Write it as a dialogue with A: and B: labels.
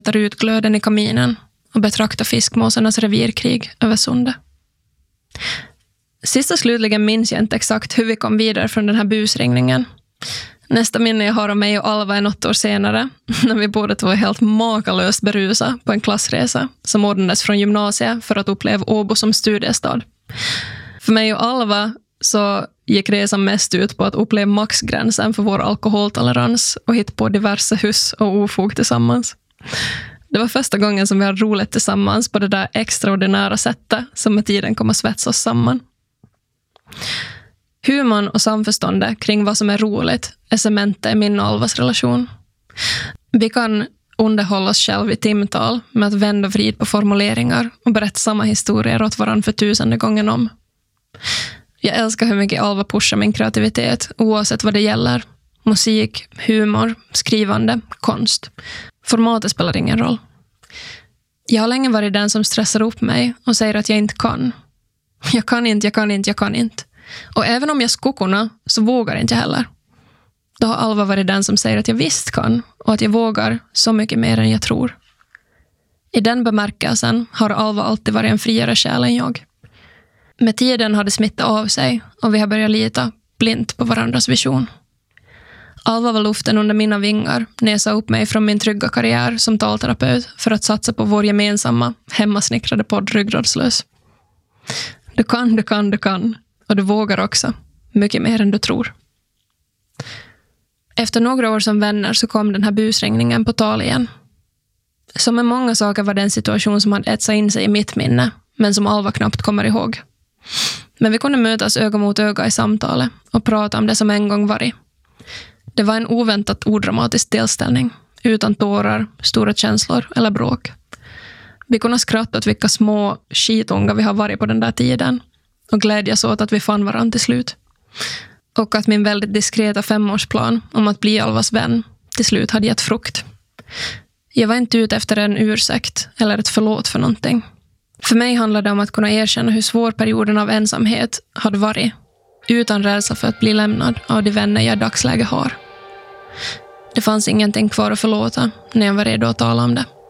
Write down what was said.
A: tar ut glöden i kaminen och betraktar fiskmåsarnas revirkrig över sundet. Sist och slutligen minns jag inte exakt hur vi kom vidare från den här busringningen. Nästa minne jag har om mig och Alva är något år senare, när vi båda två är helt makalöst berusa på en klassresa som ordnades från gymnasiet för att uppleva Åbo som studiestad. För mig och Alva så gick resan mest ut på att uppleva maxgränsen för vår alkoholtolerans och hitta på diverse hus och ofog tillsammans. Det var första gången som vi hade roligt tillsammans på det där extraordinära sättet som med tiden kommer svetsa oss samman. Humorn och samförståndet kring vad som är roligt är cementet i min och Alvas relation. Vi kan underhålla oss själva i timtal med att vända och vrida på formuleringar och berätta samma historier åt varandra för 1000:e gången om. Jag älskar hur mycket Alva pushar min kreativitet oavsett vad det gäller. Musik, humor, skrivande, konst. Formatet spelar ingen roll. Jag har länge varit den som stressar upp mig och säger att jag inte kan. Jag kan inte. Och även om jag skukorna så vågar inte jag heller. Då har Alva varit den som säger att jag visst kan och att jag vågar så mycket mer än jag tror. I den bemärkelsen har Alva alltid varit en friare själ än jag. Med tiden har det smittat av sig och vi har börjat lita blint på varandras vision. Alva var luften under mina vingar när jag sa upp mig från min trygga karriär som talterapeut för att satsa på vår gemensamma, hemmasnickrade podd Ryggradslös. Du kan. Och du vågar också. Mycket mer än du tror. Efter några år som vänner så kom den här busringningen på tal igen. Som med många saker var det en situation som hade etsat in sig i mitt minne, men som Alva knappt kommer ihåg. Men vi kunde mötas öga mot öga i samtalet och prata om det som en gång varit. Det var en oväntat odramatisk delställning, utan tårar, stora känslor eller bråk. Vi kunde skratta åt vilka små skitunga vi har varit på den där tiden och glädjas åt att vi fann varandra till slut. Och att min väldigt diskreta 5-årsplan om att bli Alvas vän till slut hade gett frukt. Jag var inte ute efter en ursäkt eller ett förlåt för någonting. För mig handlade det om att kunna erkänna hur svår perioden av ensamhet hade varit, utan rädsla för att bli lämnad av de vänner jag i dagsläget har. Det fanns ingenting kvar att förlåta när jag var redo att tala om det.